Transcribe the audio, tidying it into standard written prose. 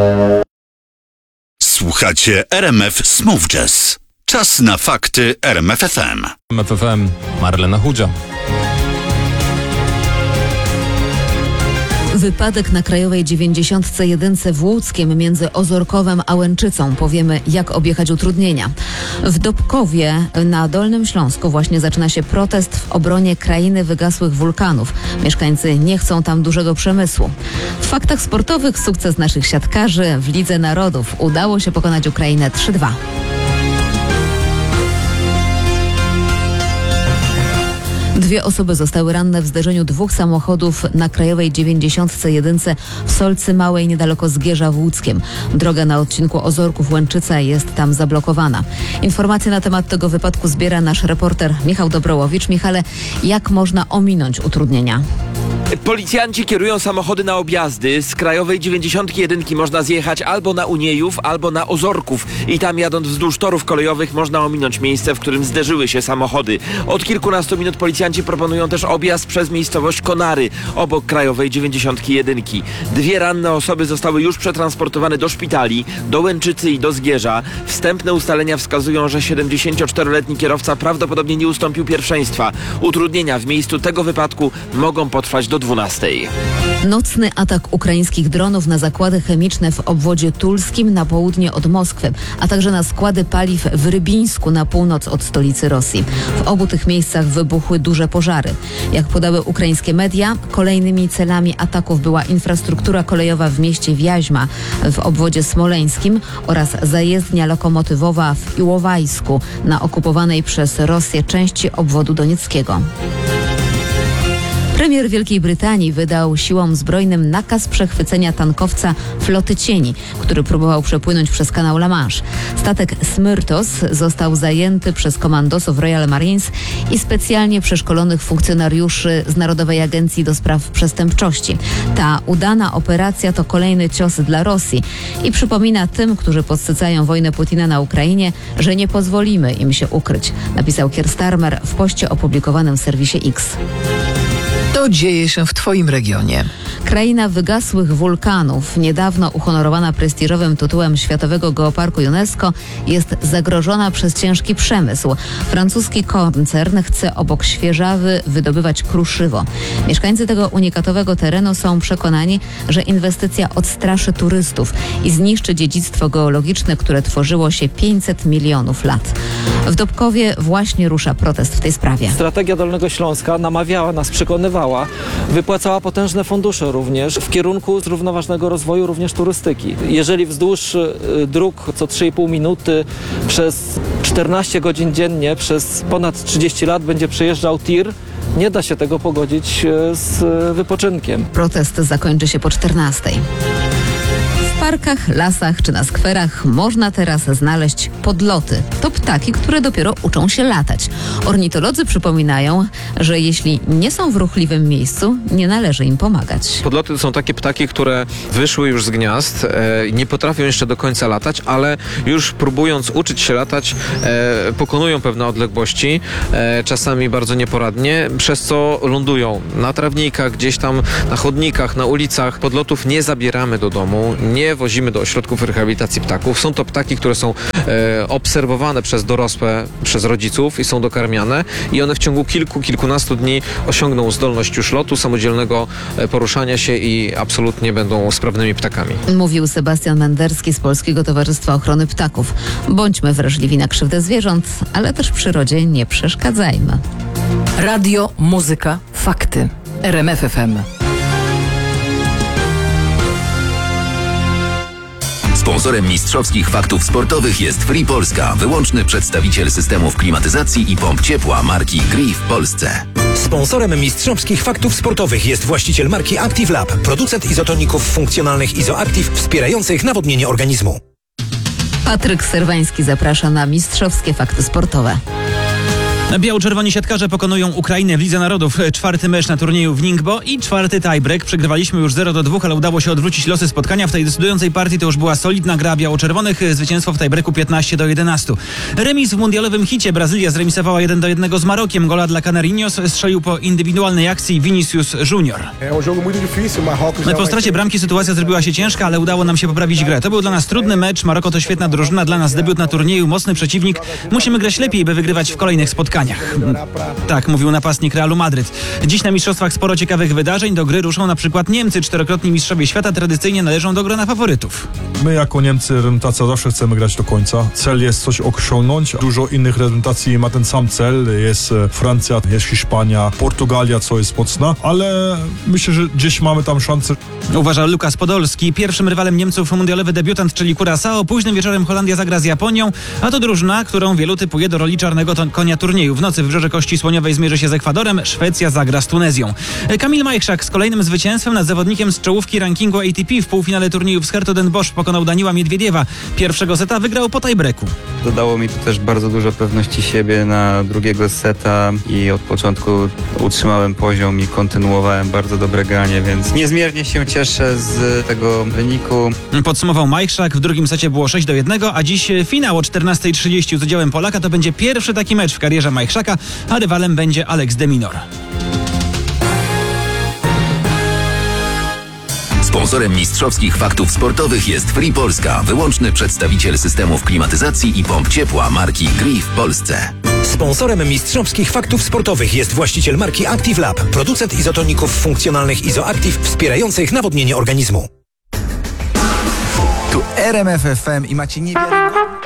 Słuchacie RMF Smooth Jazz. Czas na fakty RMF FM. RMF FM, Marlena Chudzia. Wypadek na Krajowej 91 w Łódzkiem między Ozorkowem a Łęczycą. Powiemy, jak objechać utrudnienia. W Dobkowie na Dolnym Śląsku właśnie zaczyna się protest w obronie krainy wygasłych wulkanów. Mieszkańcy nie chcą tam dużego przemysłu. W faktach sportowych sukces naszych siatkarzy w Lidze Narodów. Udało się pokonać Ukrainę 3-2. Dwie osoby zostały ranne w zderzeniu dwóch samochodów na Krajowej 91 w Solcy Małej niedaleko Zgierza w Łódzkiem. Droga na odcinku Ozorków-Łęczyca jest tam zablokowana. Informacje na temat tego wypadku zbiera nasz reporter Michał Dobrołowicz. Michale, jak można ominąć utrudnienia? Policjanci kierują samochody na objazdy. Z Krajowej 91 można zjechać albo na Uniejów, albo na Ozorków. I tam jadąc wzdłuż torów kolejowych można ominąć miejsce, w którym zderzyły się samochody. Od kilkunastu minut policjanci proponują też objazd przez miejscowość Konary, obok Krajowej 91. Dwie ranne osoby zostały już przetransportowane do szpitali, do Łęczycy i do Zgierza. Wstępne ustalenia wskazują, że 74-letni kierowca prawdopodobnie nie ustąpił pierwszeństwa. Utrudnienia w miejscu tego wypadku mogą potrwać do 12. Nocny atak ukraińskich dronów na zakłady chemiczne w obwodzie tulskim na południe od Moskwy, a także na składy paliw w Rybińsku na północ od stolicy Rosji. W obu tych miejscach wybuchły duże pożary. Jak podały ukraińskie media, kolejnymi celami ataków była infrastruktura kolejowa w mieście Wiaźma w obwodzie smoleńskim oraz zajezdnia lokomotywowa w Iłowajsku na okupowanej przez Rosję części obwodu donieckiego. Premier Wielkiej Brytanii wydał siłom zbrojnym nakaz przechwycenia tankowca Floty Cieni, który próbował przepłynąć przez kanał La Manche. Statek Smyrtos został zajęty przez komandosów Royal Marines i specjalnie przeszkolonych funkcjonariuszy z Narodowej Agencji do Spraw Przestępczości. Ta udana operacja to kolejny cios dla Rosji i przypomina tym, którzy podsycają wojnę Putina na Ukrainie, że nie pozwolimy im się ukryć, napisał Keir Starmer w poście opublikowanym w serwisie X. To dzieje się w Twoim regionie. Kraina wygasłych wulkanów, niedawno uhonorowana prestiżowym tytułem Światowego Geoparku UNESCO, jest zagrożona przez ciężki przemysł. Francuski koncern chce obok Świeżawy wydobywać kruszywo. Mieszkańcy tego unikatowego terenu są przekonani, że inwestycja odstraszy turystów i zniszczy dziedzictwo geologiczne, które tworzyło się 500 milionów lat. W Dobkowie właśnie rusza protest w tej sprawie. Strategia Dolnego Śląska namawiała nas, przekonywała, wypłacała potężne fundusze również w kierunku zrównoważonego rozwoju również turystyki. Jeżeli wzdłuż dróg co 3,5 minuty przez 14 godzin dziennie przez ponad 30 lat będzie przejeżdżał tir, nie da się tego pogodzić z wypoczynkiem. Protest zakończy się po 14:00. W parkach, lasach czy na skwerach można teraz znaleźć podloty. To ptaki, które dopiero uczą się latać. Ornitolodzy przypominają, że jeśli nie są w ruchliwym miejscu, nie należy im pomagać. Podloty to są takie ptaki, które wyszły już z gniazd, nie potrafią jeszcze do końca latać, ale już próbując uczyć się latać, pokonują pewne odległości, czasami bardzo nieporadnie, przez co lądują na trawnikach, gdzieś tam na chodnikach, na ulicach. Podlotów nie zabieramy do domu, nie wozimy do ośrodków rehabilitacji ptaków. Są to ptaki, które są obserwowane przez dorosłe, przez rodziców i są dokarmiane i one w ciągu kilkunastu dni osiągną zdolność już lotu, samodzielnego poruszania się i absolutnie będą sprawnymi ptakami. Mówił Sebastian Menderski z Polskiego Towarzystwa Ochrony Ptaków. Bądźmy wrażliwi na krzywdę zwierząt, ale też przyrodzie nie przeszkadzajmy. Radio, muzyka, fakty. RMF FM. Sponsorem mistrzowskich faktów sportowych jest Free Polska, wyłączny przedstawiciel systemów klimatyzacji i pomp ciepła marki Gree w Polsce. Sponsorem mistrzowskich faktów sportowych jest właściciel marki Active Lab, producent izotoników funkcjonalnych Izoactive wspierających nawodnienie organizmu. Patryk Serwański zaprasza na mistrzowskie fakty sportowe. Biało-czerwoni siatkarze pokonują Ukrainę w Lidze Narodów. 4. mecz na turnieju w Ningbo i 4. tiebreak. Przegrywaliśmy już 0-2, ale udało się odwrócić losy spotkania. W tej decydującej partii to już była solidna gra biało-czerwonych. Zwycięstwo w tiebreaku 15-11. Remis w mundialowym hicie. Brazylia zremisowała 1-1 z Marokiem. Gola dla Canarinhos strzelił po indywidualnej akcji Vinicius Junior. Po stracie bramki sytuacja zrobiła się ciężka, ale udało nam się poprawić grę. To był dla nas trudny mecz. Maroko to świetna drużyna. Dla nas debiut na turnieju, mocny przeciwnik. Musimy grać lepiej, by wygrywać w kolejnych spotkaniach. Tak mówił napastnik Realu Madryt. Dziś na mistrzostwach sporo ciekawych wydarzeń. Do gry ruszą na przykład Niemcy. 4-krotni mistrzowie świata tradycyjnie należą do grona faworytów. My jako Niemcy reprezentacja zawsze chcemy grać do końca. Cel jest coś osiągnąć. Dużo innych reprezentacji ma ten sam cel. Jest Francja, jest Hiszpania, Portugalia, co jest mocna, ale myślę, że gdzieś mamy tam szansę. Uważa Lukas Podolski. Pierwszym rywalem Niemców mundialowy debiutant, czyli Curaçao. Późnym wieczorem Holandia zagra z Japonią, a to drużyna, którą wielu typuje do roli czarnego konia turnieju. W nocy w Wybrzeże Kości Słoniowej zmierzy się z Ekwadorem, Szwecja zagra z Tunezją. Kamil Majchrzak z kolejnym zwycięstwem nad zawodnikiem z czołówki rankingu ATP w półfinale turnieju w Scherto den Bosch pokonał Daniła Miedwiediewa. Pierwszego seta wygrał po tiebreaku. Dodało mi to też bardzo dużo pewności siebie na drugiego seta i od początku utrzymałem poziom i kontynuowałem bardzo dobre granie, więc niezmiernie się cieszę z tego wyniku. Podsumował Majchrzak. W drugim secie było 6-1, a dziś finał o 14:30 z udziałem Polaka. To będzie pierwszy taki mecz w karierze Majchrzaka, a rywalem będzie Alex de Minaur. Sponsorem mistrzowskich faktów sportowych jest Free Polska, wyłączny przedstawiciel systemów klimatyzacji i pomp ciepła marki Gree w Polsce. Sponsorem mistrzowskich faktów sportowych jest właściciel marki Active Lab, producent izotoników funkcjonalnych IzoActive wspierających nawodnienie organizmu. Tu RMF FM i macie niewiarygodne...